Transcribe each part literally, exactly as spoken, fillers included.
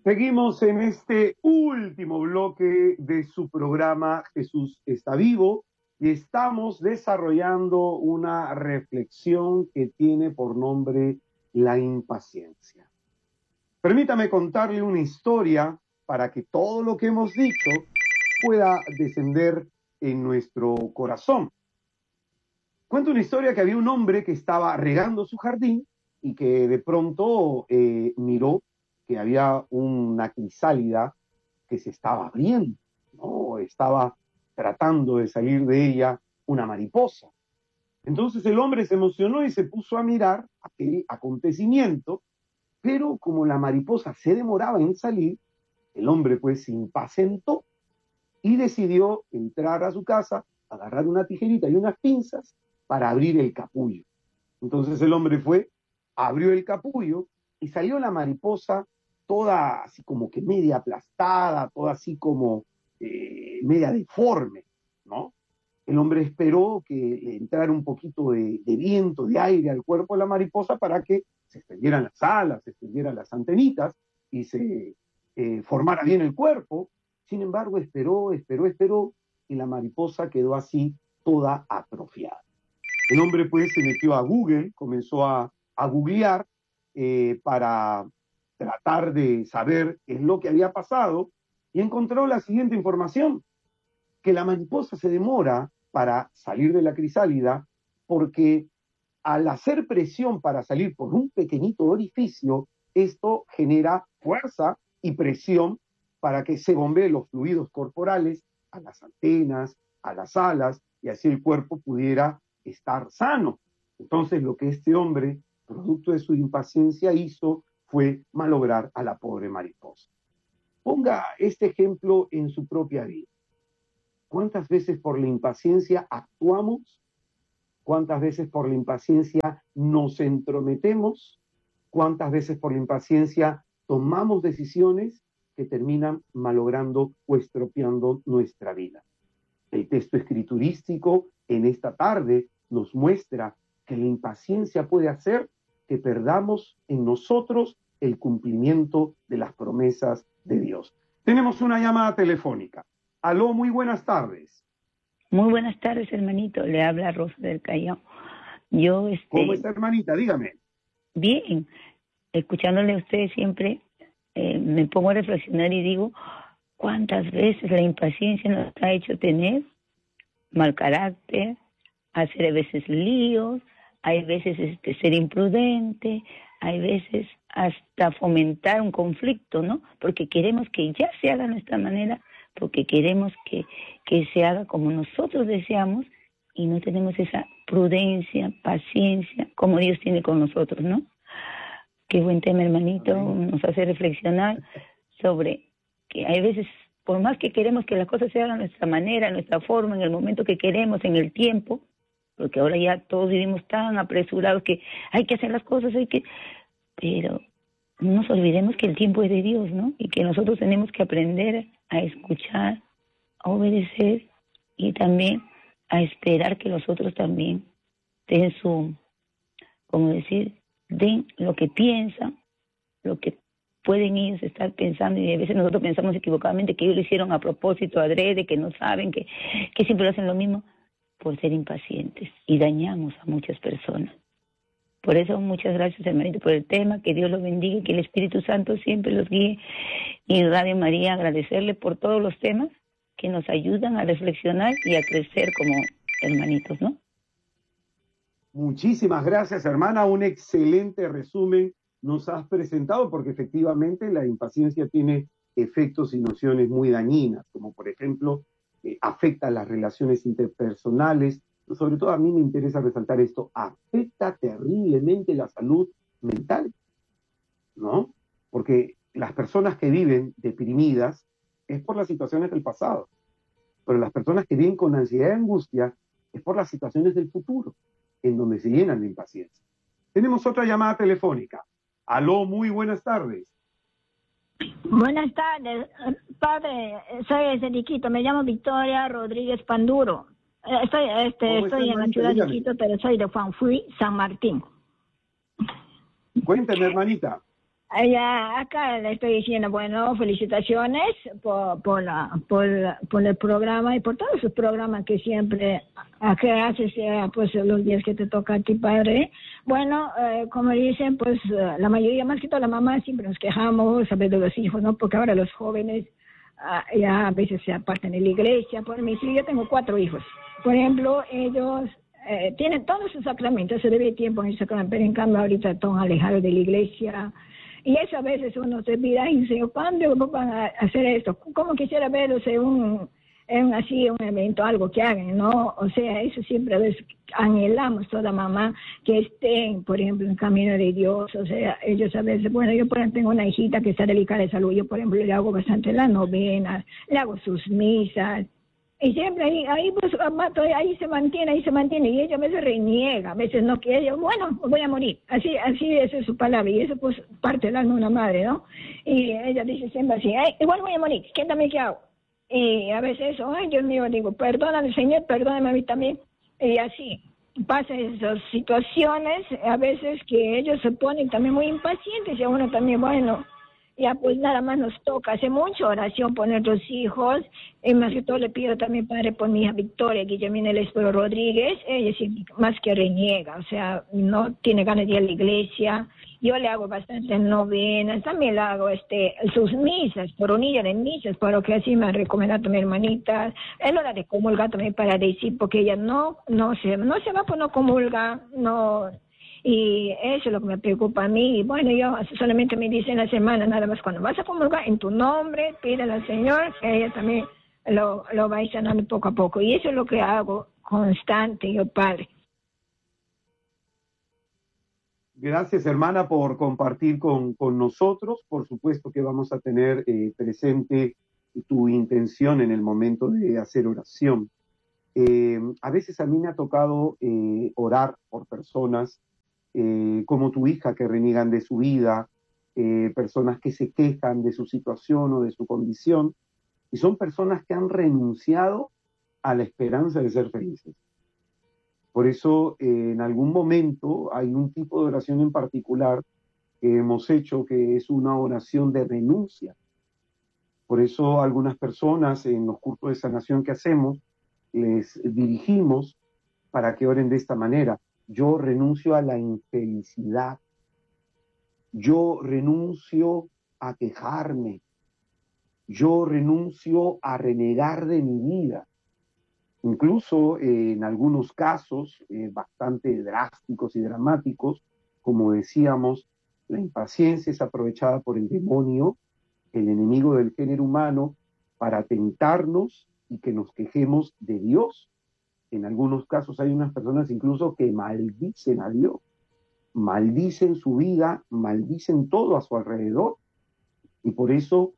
Seguimos en este último bloque de su programa Jesús está vivo y estamos desarrollando una reflexión que tiene por nombre la impaciencia. Permítame contarle una historia para que todo lo que hemos dicho pueda descender en nuestro corazón. Cuento una historia que había un hombre que estaba regando su jardín y que de pronto eh, miró que había una crisálida que se estaba abriendo, ¿no? Estaba tratando de salir de ella una mariposa. Entonces el hombre se emocionó y se puso a mirar aquel acontecimiento, pero como la mariposa se demoraba en salir, el hombre pues se impacientó y decidió entrar a su casa, agarrar una tijerita y unas pinzas para abrir el capullo. Entonces el hombre fue, abrió el capullo y salió la mariposa toda así como que media aplastada, toda así como eh, media deforme, ¿no? El hombre esperó que le entrara un poquito de, de viento, de aire al cuerpo de la mariposa para que se extendieran las alas, se extendieran las antenitas y se eh, formara bien el cuerpo. Sin embargo, esperó, esperó, esperó y la mariposa quedó así toda atrofiada. El hombre pues se metió a Google, comenzó a, a googlear eh, para tratar de saber qué es lo que había pasado y encontró la siguiente información, que la mariposa se demora para salir de la crisálida porque al hacer presión para salir por un pequeñito orificio, esto genera fuerza y presión para que se bombeen los fluidos corporales a las antenas, a las alas, y así el cuerpo pudiera estar sano. Entonces lo que este hombre, producto de su impaciencia, hizo fue malograr a la pobre mariposa. Ponga este ejemplo en su propia vida. ¿Cuántas veces por la impaciencia actuamos? ¿Cuántas veces por la impaciencia nos entrometemos? ¿Cuántas veces por la impaciencia tomamos decisiones que terminan malogrando o estropeando nuestra vida? El texto escriturístico en esta tarde nos muestra que la impaciencia puede hacer que perdamos en nosotros el cumplimiento de las promesas de Dios. Tenemos una llamada telefónica. Aló, muy buenas tardes. Muy buenas tardes, hermanito. Le habla Rosa del Callao. Yo, este... ¿Cómo está, hermanita? Dígame. Bien. Escuchándole a usted siempre, eh, me pongo a reflexionar y digo, ¿cuántas veces la impaciencia nos ha hecho tener mal carácter, hacer a veces líos, hay veces este, ser imprudente, hay veces hasta fomentar un conflicto, ¿no? Porque queremos que ya se haga de nuestra manera, porque queremos que, que se haga como nosotros deseamos y no tenemos esa prudencia, paciencia, como Dios tiene con nosotros, ¿no? Qué buen tema, hermanito, nos hace reflexionar sobre que hay veces, por más que queremos que las cosas se hagan a nuestra manera, a nuestra forma, en el momento que queremos, en el tiempo, porque ahora ya todos vivimos tan apresurados que hay que hacer las cosas, hay que... Pero no nos olvidemos que el tiempo es de Dios, ¿no? Y que nosotros tenemos que aprender a escuchar, a obedecer y también a esperar que los otros también den su, como decir, den lo que piensan, lo que pueden ellos estar pensando, y a veces nosotros pensamos equivocadamente que ellos lo hicieron a propósito, adrede, que no saben, que, que siempre hacen lo mismo, por ser impacientes, y dañamos a muchas personas. Por eso, muchas gracias, hermanito, por el tema, que Dios los bendiga y que el Espíritu Santo siempre los guíe. Y Radio María, agradecerle por todos los temas que nos ayudan a reflexionar y a crecer como hermanitos, ¿no? Muchísimas gracias, hermana, un excelente resumen nos has presentado, porque efectivamente la impaciencia tiene efectos y nociones muy dañinas, como por ejemplo, eh, afecta las relaciones interpersonales. Sobre todo a mí me interesa resaltar esto, afecta terriblemente la salud mental, ¿no? Porque las personas que viven deprimidas es por las situaciones del pasado, pero las personas que viven con ansiedad y angustia es por las situaciones del futuro, en donde se llenan de impaciencia. Tenemos otra llamada telefónica. Aló, muy buenas tardes. Buenas tardes, padre, soy de Quito, me llamo Victoria Rodríguez Panduro. Estoy, este, estoy en la ciudad de Quito, pero soy de Juanfui, San Martín. Cuéntame, hermanita. Allá, acá le estoy diciendo, bueno, felicitaciones por, por, la, por, por el programa y por todos sus programas que siempre que haces, eh, pues los días que te toca a ti, padre. Bueno, eh, como dicen, pues la mayoría, más que todo la mamá, siempre nos quejamos a ver de los hijos, ¿no? Porque ahora los jóvenes uh, ya a veces se apartan de la iglesia. Por mí, sí, yo tengo cuatro hijos. Por ejemplo, ellos eh, tienen todos sus sacramentos, se debe tiempo en el sacramento, pero en cambio ahorita están alejados de la iglesia. Y eso a veces uno se mira y dice, ¿cuándo van a hacer esto? ¿Cómo quisiera verlos en un, en así, un evento, algo que hagan, ¿no? O sea, eso siempre a veces anhelamos toda mamá que estén, por ejemplo, en camino de Dios. O sea, ellos a veces, bueno, yo por ejemplo tengo una hijita que está delicada de salud, yo por ejemplo le hago bastante la novena, le hago sus misas. Y siempre ahí, ahí pues, ahí se mantiene, ahí se mantiene, y ella a veces reniega, a veces no quiere, bueno, voy a morir, así, así esa es su palabra, y eso pues parte del alma de una madre, ¿no? Y ella dice siempre así, ay, igual voy a morir, ¿qué también qué hago? Y a veces eso, ay, Dios mío, digo, perdóname, Señor, perdóname a mí también, y así pasan esas situaciones, a veces que ellos se ponen también muy impacientes, y a uno también, bueno, ya pues nada más nos toca, hace mucha oración por nuestros hijos, y más que todo le pido también, Padre, por mi hija Victoria Guillermina Espero Rodríguez, ella sí más que reniega, o sea, no tiene ganas de ir a la iglesia, yo le hago bastante novenas, también le hago este sus misas, por unilla de misas, para que así me ha recomendado mi hermanita, es hora de comulgar también para decir, porque ella no, no se, no se va por no comulgar, no. Y eso es lo que me preocupa a mí. Y bueno, yo solamente me dicen la semana, nada más cuando vas a comulgar en tu nombre, pídele al Señor, que ella también lo, lo va a ir sanando poco a poco. Y eso es lo que hago constante, yo, Padre. Gracias, hermana, por compartir con, con nosotros. Por supuesto que vamos a tener eh, presente tu intención en el momento de hacer oración. Eh, a veces a mí me ha tocado eh, orar por personas Eh, como tu hija, que reniegan de su vida, eh, personas que se quejan de su situación o de su condición, y son personas que han renunciado a la esperanza de ser felices. Por eso, eh, en algún momento hay un tipo de oración en particular que hemos hecho, que es una oración de renuncia. Por eso algunas personas en los cursos de sanación que hacemos, les dirigimos para que oren de esta manera. Yo renuncio a la infelicidad. Yo renuncio a quejarme. Yo renuncio a renegar de mi vida. Incluso eh, en algunos casos eh, bastante drásticos y dramáticos, como decíamos, la impaciencia es aprovechada por el demonio, el enemigo del género humano, para tentarnos y que nos quejemos de Dios. En algunos casos hay unas personas incluso que maldicen a Dios, maldicen su vida, maldicen todo a su alrededor, y por eso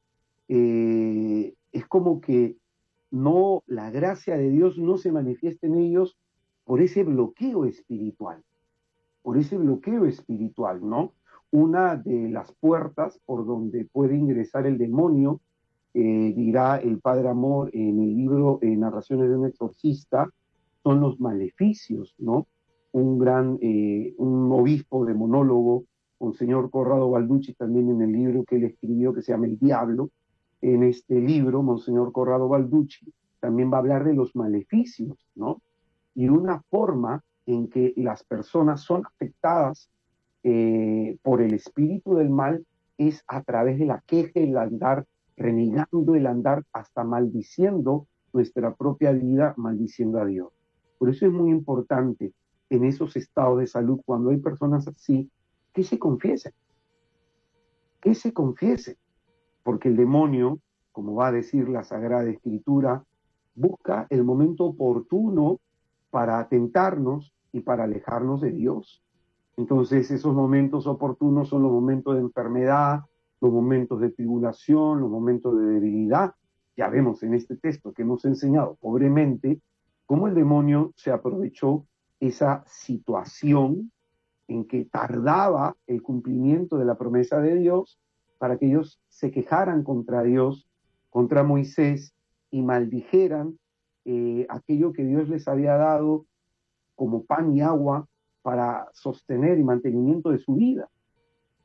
eh, es como que no, la gracia de Dios no se manifiesta en ellos por ese bloqueo espiritual, por ese bloqueo espiritual, ¿no? Una de las puertas por donde puede ingresar el demonio, eh, dirá el Padre Amor en el libro eh, Narraciones de un exorcista, son los maleficios, ¿no? Un gran, eh, un obispo de monólogo, Monseñor Corrado Balducci, también en el libro que él escribió que se llama El Diablo, en este libro, Monseñor Corrado Balducci, también va a hablar de los maleficios, ¿no? Y una forma en que las personas son afectadas eh, por el espíritu del mal es a través de la queja, el andar renegando, el andar hasta maldiciendo nuestra propia vida, maldiciendo a Dios. Por eso es muy importante en esos estados de salud, cuando hay personas así, que se confiesen, que se confiesen, porque el demonio, como va a decir la Sagrada Escritura, busca el momento oportuno para tentarnos y para alejarnos de Dios. Entonces, esos momentos oportunos son los momentos de enfermedad, los momentos de tribulación, los momentos de debilidad. Ya vemos en este texto que hemos enseñado pobremente cómo el demonio se aprovechó esa situación en que tardaba el cumplimiento de la promesa de Dios para que ellos se quejaran contra Dios, contra Moisés, y maldijeran eh, aquello que Dios les había dado como pan y agua para sostener y mantenimiento de su vida.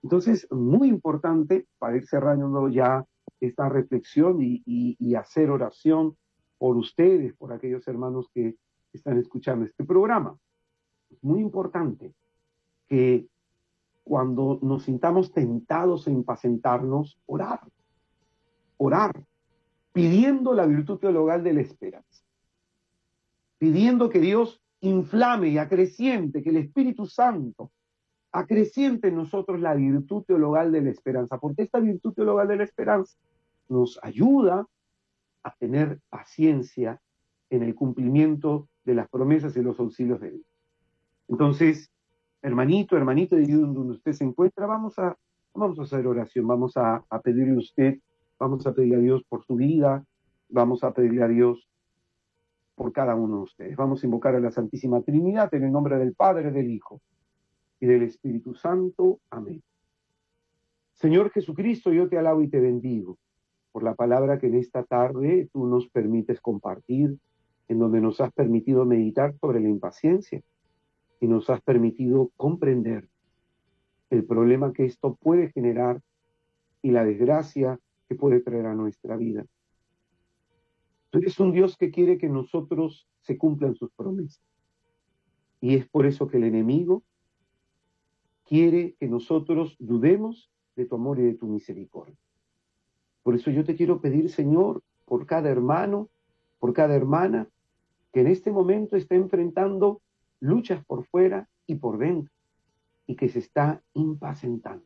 Entonces, muy importante para ir cerrando ya esta reflexión y, y, y hacer oración por ustedes, por aquellos hermanos que están escuchando este programa. Es muy importante que cuando nos sintamos tentados a impacientarnos, orar, orar, pidiendo la virtud teologal de la esperanza, pidiendo que Dios inflame y acreciente, que el Espíritu Santo acreciente en nosotros la virtud teologal de la esperanza, porque esta virtud teologal de la esperanza nos ayuda a tener paciencia en el cumplimiento de las promesas y los auxilios de Dios. Entonces, hermanito, hermanito, de donde usted se encuentra, vamos a, vamos a hacer oración, vamos a, a pedirle a usted, vamos a pedirle a Dios por su vida, vamos a pedirle a Dios por cada uno de ustedes. Vamos a invocar a la Santísima Trinidad en el nombre del Padre, del Hijo y del Espíritu Santo. Amén. Señor Jesucristo, yo te alabo y te bendigo por la palabra que en esta tarde tú nos permites compartir, en donde nos has permitido meditar sobre la impaciencia y nos has permitido comprender el problema que esto puede generar y la desgracia que puede traer a nuestra vida. Tú eres un Dios que quiere que nosotros se cumplan sus promesas. Y es por eso que el enemigo quiere que nosotros dudemos de tu amor y de tu misericordia. Por eso yo te quiero pedir, Señor, por cada hermano, por cada hermana, que en este momento está enfrentando luchas por fuera y por dentro, y que se está impacientando,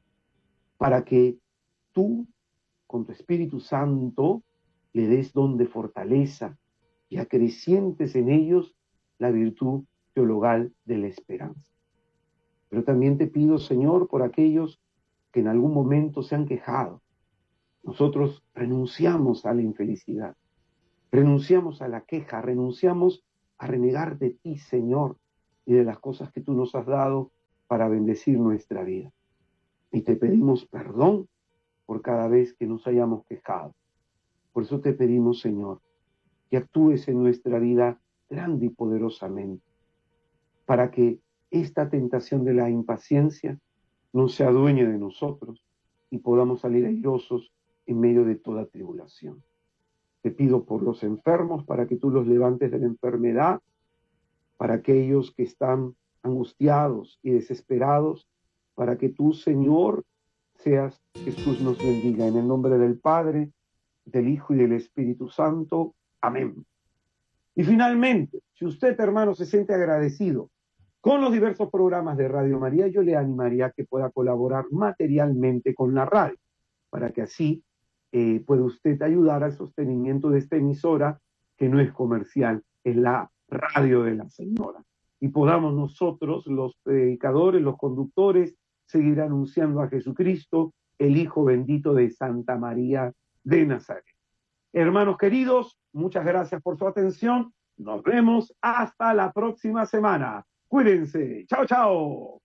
para que tú, con tu Espíritu Santo, le des don de fortaleza y acrecientes en ellos la virtud teologal de la esperanza. Pero también te pido, Señor, por aquellos que en algún momento se han quejado. Nosotros renunciamos a la infelicidad, renunciamos a la queja, renunciamos a renegar de ti, Señor, y de las cosas que tú nos has dado para bendecir nuestra vida. Y te pedimos perdón por cada vez que nos hayamos quejado. Por eso te pedimos, Señor, que actúes en nuestra vida grande y poderosamente, para que esta tentación de la impaciencia no se adueñe de nosotros y podamos salir airosos en medio de toda tribulación. Te pido por los enfermos, para que tú los levantes de la enfermedad, para aquellos que están angustiados y desesperados, para que tú, Señor, seas Jesús nos bendiga. En el nombre del Padre, del Hijo y del Espíritu Santo. Amén. Y finalmente, si usted, hermano, se siente agradecido con los diversos programas de Radio María, yo le animaría a que pueda colaborar materialmente con la radio, para que así eh, pueda usted ayudar al sostenimiento de esta emisora, que no es comercial, es la radio de la señora. Y podamos nosotros, los predicadores, los conductores, seguir anunciando a Jesucristo, el Hijo bendito de Santa María de Nazaret. Hermanos queridos, muchas gracias por su atención. Nos vemos hasta la próxima semana. Cuídense. Chao, chao.